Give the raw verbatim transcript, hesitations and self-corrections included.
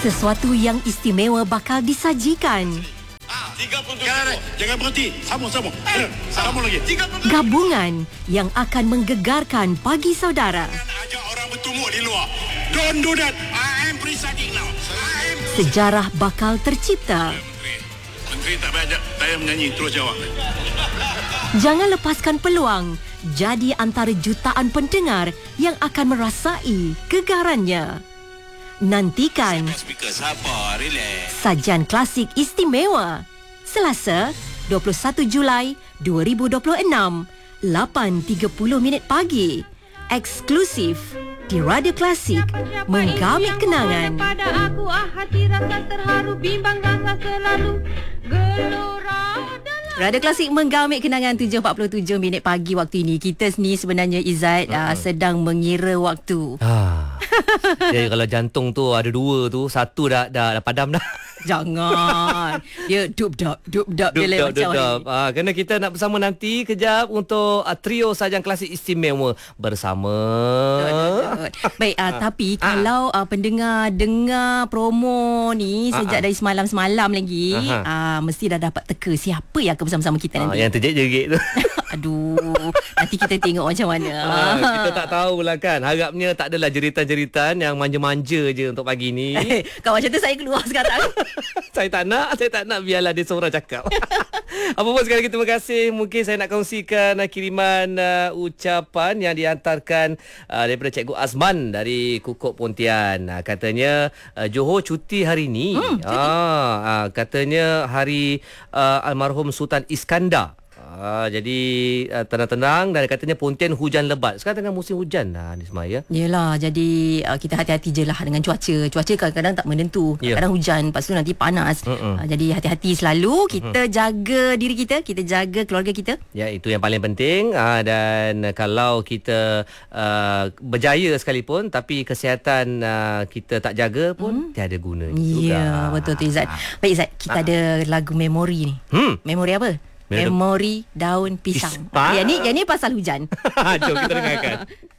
Sesuatu yang istimewa bakal disajikan. tiga puluh tujuh. Jangan, jangan berhenti. Sambung-sambung. Eh, sambung lagi. tiga puluh tujuh. Gabungan yang akan menggegarkan pagi saudara. Ajak orang bertumbuh di luar. Don't do that. I am presiding now. I am... Sejarah bakal tercipta. Menteri, Menteri tak payah, tak payah menyanyi. Terus jawab. Jangan lepaskan peluang. Jadi antara jutaan pendengar yang akan merasai kegarannya. Nantikan Speaker sabar, relax. Sajian Klasik Istimewa Selasa dua puluh satu Julai dua ribu dua puluh enam lapan tiga puluh minit pagi. Eksklusif di Radio Klasik, menggamit kenangan. Pada aku ah hati rasa terharu, bimbang rasa selalu gelora. Radio Klasik menggamit kenangan tujuh empat puluh tujuh minit pagi waktu ini. Kita ni sebenarnya Izzat uh-huh. uh, sedang mengira waktu. Ah. Jadi kalau jantung tu ada dua tu, satu dah dah, dah padam dah. Jangan. Dia dup-dap, dup-dap dia Dup-dap, macam dup-dap. Ah, kerana kita nak bersama nanti kejap untuk uh, trio Sajian Klasik Istimewa bersama. Baik, uh, tapi ah. kalau uh, pendengar dengar promo ni ah. sejak dari semalam-semalam lagi, uh, mesti dah dapat teka siapa yang akan bersama-sama kita ah, nanti. Yang terjerit-jerit tu. Aduh, nanti kita tengok macam mana. Ah, kita tak tahulah kan. Harapnya tak adalah jeritan-jeritan yang manja-manja je untuk pagi ni. Kalau macam tu saya keluar sekarang. Saya tak nak, saya tak nak, biarlah dia seorang cakap. Apa pun sekali lagi terima kasih. Mungkin saya nak kongsikan uh, kiriman uh, ucapan yang dihantarkan uh, daripada Cikgu Azman dari Kukuk Pontian. Uh, katanya uh, Johor cuti hari ni. Hmm, cuti. Ah, uh, katanya hari uh, almarhum Sultan Iskandar. Ah, jadi uh, tenang-tenang, dan katanya Pontian hujan lebat. Sekarang tengah musim hujan dah ni semua ya. Yelah, jadi uh, kita hati-hati je lah dengan cuaca. Cuaca kadang-kadang tak menentu. Yeah. Kadang hujan, lepas tu nanti panas. Uh, jadi hati-hati selalu. Kita uh-uh. jaga diri kita, kita jaga keluarga kita. Ya, itu yang paling penting. Uh, dan uh, kalau kita uh, berjaya sekalipun, tapi kesihatan uh, kita tak jaga pun hmm. tiada guna juga. Ya, betul tu Izzat. Baik Izzat, kita uh. ada lagu memori ni. Hmm. Memori apa? Memori daun pisang. Is- yang ni yang ni pasal hujan. Jom kita dengarkan.